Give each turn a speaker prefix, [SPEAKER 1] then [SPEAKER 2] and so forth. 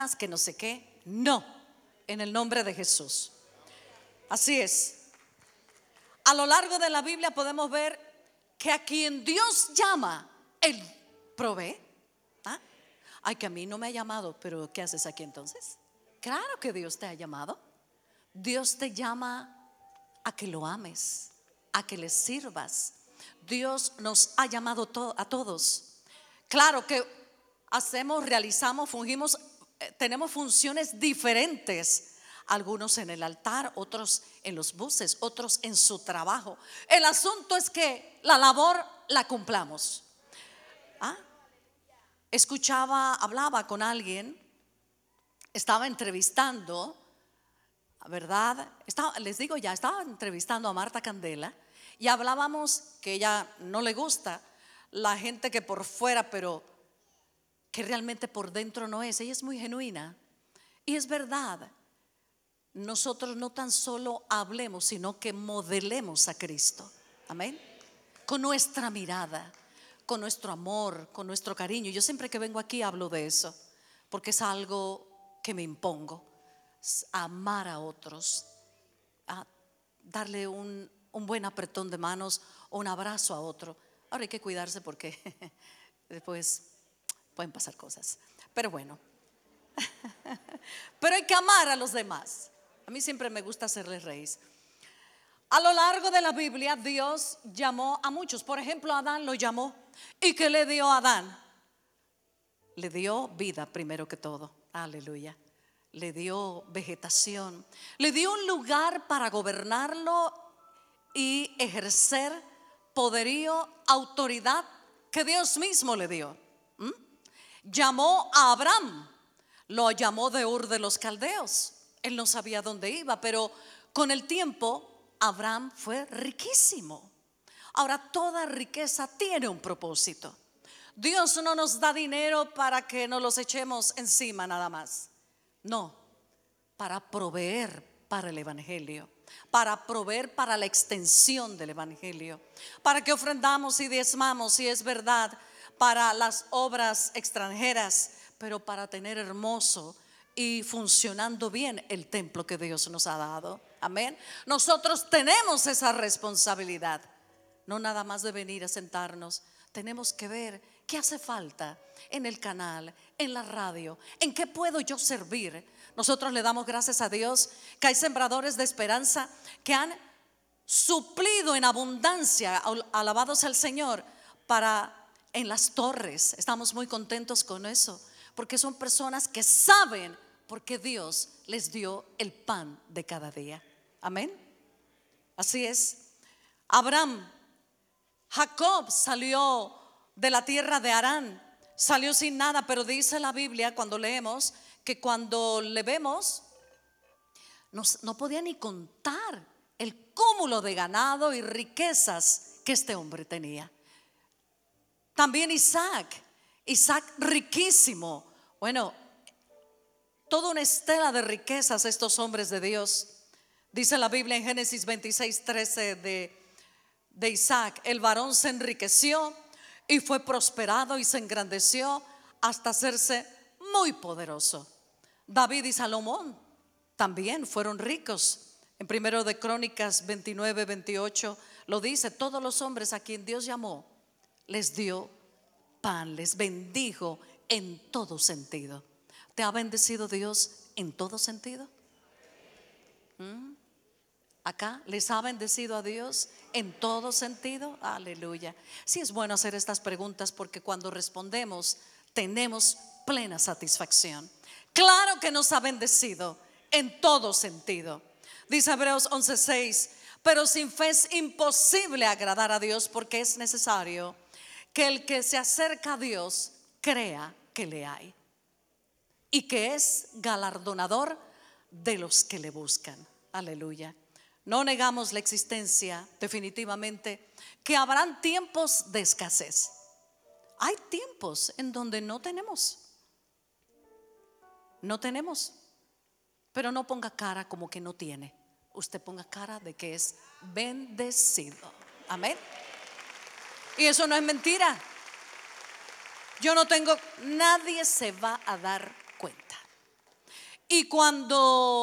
[SPEAKER 1] que no sé qué. No, en el nombre de Jesús. Así es. A lo largo de la Biblia podemos ver que a quien Dios llama, Él provee. ¿Ah? Ay, que a mí no me ha llamado, pero ¿qué haces aquí entonces? Claro que Dios te ha llamado. Dios te llama a que lo ames, a que le sirvas. Dios nos ha llamado a todos. Claro que hacemos, realizamos, fungimos, tenemos funciones diferentes. Algunos en el altar, otros en los buses, otros en su trabajo. El asunto es que la labor la cumplamos. ¿Ah? Hablaba con alguien, estaba entrevistando, ¿verdad? Les digo ya, estaba entrevistando a Marta Candela y hablábamos que ella no le gusta la gente que por fuera, pero que realmente por dentro no es. Ella es muy genuina y es verdad. Nosotros no tan solo hablemos, sino que modelemos a Cristo. Amén. Con nuestra mirada, con nuestro amor, con nuestro cariño. Yo siempre que vengo aquí hablo de eso, porque es algo que me impongo. Amar a otros, a darle un buen apretón de manos o un abrazo a otro. Ahora hay que cuidarse porque después pueden pasar cosas. Pero bueno, pero hay que amar a los demás. A mí siempre me gusta hacerles reír. A lo largo de la Biblia Dios llamó a muchos. Por ejemplo, Adán lo llamó. ¿Y qué le dio a Adán? Le dio vida primero que todo. Aleluya. Le dio vegetación. Le dio un lugar para gobernarlo y ejercer poderío, autoridad que Dios mismo le dio. Llamó a Abraham. Lo llamó de Ur de los Caldeos. Él no sabía dónde iba, pero con el tiempo Abraham fue riquísimo. Ahora, toda riqueza tiene un propósito. Dios no nos da dinero para que nos los echemos encima nada más. No, para proveer para el evangelio, para proveer para la extensión del evangelio, para que ofrendamos y diezmamos, si es verdad, para las obras extranjeras, pero para tener hermoso y funcionando bien el templo que Dios nos ha dado. Amén. Nosotros tenemos esa responsabilidad, no nada más de venir a sentarnos. Tenemos que ver qué hace falta en el canal, en la radio, en qué puedo yo servir. Nosotros le damos gracias a Dios que hay sembradores de esperanza que han suplido en abundancia, alabados al Señor, para en las torres. Estamos muy contentos con eso, porque son personas que saben por qué Dios les dio el pan de cada día. Amén. Así es. Jacob salió de la tierra de Harán, salió sin nada, pero dice la Biblia cuando leemos que cuando le vemos no podía ni contar el cúmulo de ganado y riquezas que este hombre tenía. También Isaac riquísimo. Bueno, toda una estela de riquezas estos hombres de Dios. Dice la Biblia en Génesis 26:13 de Isaac: el varón se enriqueció y fue prosperado y se engrandeció hasta hacerse muy poderoso. David y Salomón también fueron ricos. En 1 de Crónicas 29:28 lo dice: todos los hombres a quien Dios llamó les dio pan, les bendijo en todo sentido. ¿Te ha bendecido Dios en todo sentido? Acá les ha bendecido a Dios en todo sentido. Aleluya. Sí, es bueno hacer estas preguntas porque cuando respondemos tenemos plena satisfacción. Claro que nos ha bendecido en todo sentido. Dice Hebreos 11:6: pero sin fe es imposible agradar a Dios, porque es necesario que el que se acerca a Dios crea que le hay y que es galardonador de los que le buscan. Aleluya. No negamos la existencia, definitivamente, que habrán tiempos de escasez. Hay tiempos en donde no tenemos, pero no ponga cara como que no tiene. Usted ponga cara de que es bendecido. Amén. Y eso no es mentira. Yo no tengo, nadie se va a dar cuenta. Y cuando